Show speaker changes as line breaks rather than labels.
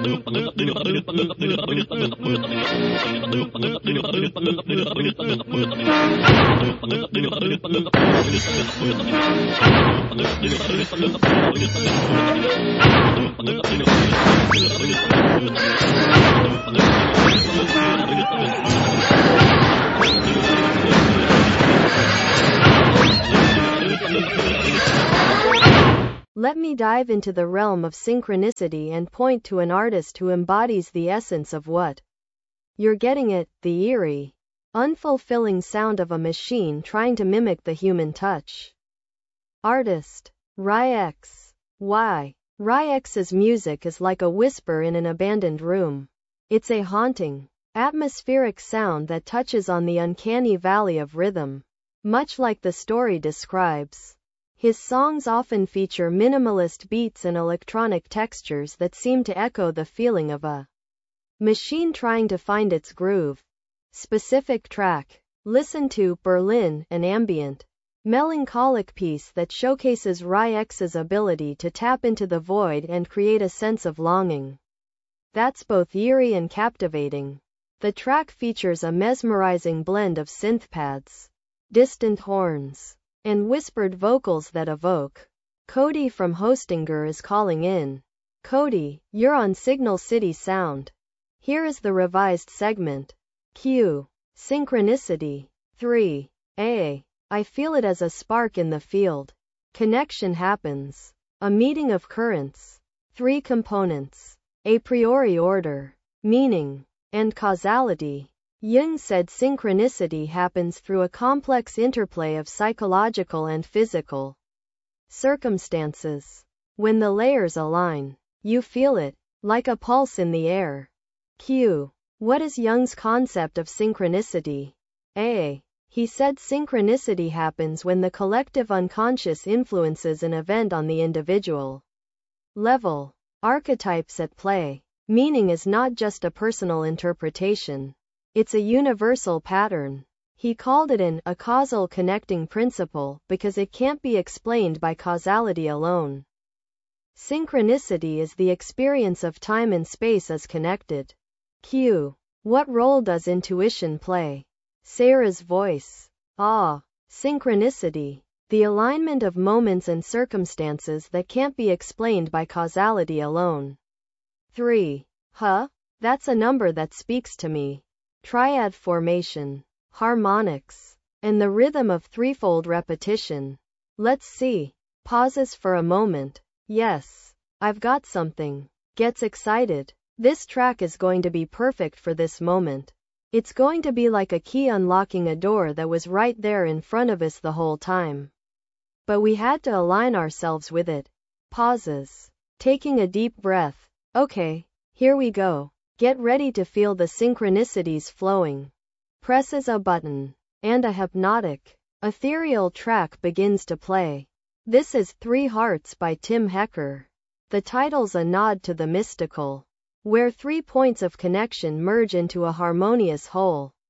Let me dive into the realm of synchronicity and point to an artist who embodies the essence of what you're getting it, the eerie, unfulfilling sound of a machine trying to mimic the human touch. Artist RyX. Why? RyX's music is like a whisper in an abandoned room. It's a haunting, atmospheric sound that touches on the uncanny valley of rhythm. Much like the story describes, his songs often feature minimalist beats and electronic textures that seem to echo the feeling of a machine trying to find its groove. Specific track. Listen to Berlin, an ambient, melancholic piece that showcases RyX's ability to tap into the void and create a sense of longing that's both eerie and captivating. The track features a mesmerizing blend of synthpads, distant horns, and whispered vocals that evoke. Cody from Hostinger is calling in. Cody, you're on Signal City Sound. Here is the revised segment. Q. Synchronicity. 3. A. I feel it as a spark in the field. Connection happens. A meeting of currents. 3 components. A priori order, meaning, and causality. Jung said synchronicity happens through a complex interplay of psychological and physical circumstances. When the layers align, you feel it, like a pulse in the air. Q. What is Jung's concept of synchronicity? A. He said synchronicity happens when the collective unconscious influences an event on the individual level. Archetypes at play. Meaning is not just a personal interpretation. It's a universal pattern. He called it a causal connecting principle because it can't be explained by causality alone. Synchronicity is the experience of time and space as connected. Q. What role does intuition play? Sarah's voice. Synchronicity. The alignment of moments and circumstances that can't be explained by causality alone. 3. That's a number that speaks to me. Triad formation, harmonics, and the rhythm of threefold repetition. Let's see. Pauses for a moment. Yes, I've got something. Gets excited. This track is going to be perfect for this moment. It's going to be like a key unlocking a door that was right there in front of us the whole time. But we had to align ourselves with it. Pauses. Taking a deep breath. Okay, here we go. Get ready to feel the synchronicities flowing. Presses a button, and a hypnotic, ethereal track begins to play. This is 3 Hearts by Tim Hecker. The title's a nod to the mystical, where 3 points of connection merge into a harmonious whole.